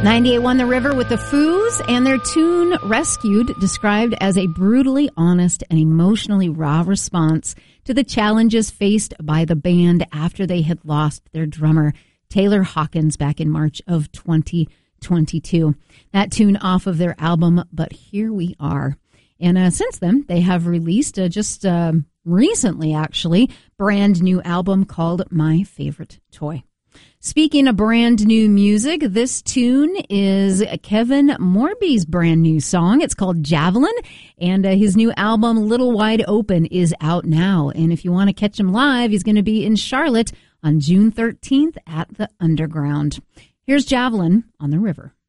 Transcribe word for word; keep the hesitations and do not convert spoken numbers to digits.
ninety-eight point one The River with the Foos and their tune Rescued, described as a brutally honest and emotionally raw response to the challenges faced by the band after they had lost their drummer, Taylor Hawkins, back in March of twenty twenty-two. That tune off of their album, But Here We Are. And uh, since then, they have released uh, just uh, recently, actually, brand new album called My Favorite Toy. Speaking of brand new music, this tune is Kevin Morby's brand new song. It's called Javelin, and uh, his new album, Little Wide Open, is out now. And if you want to catch him live, he's going to be in Charlotte on June thirteenth at the Underground. Here's Javelin on the River.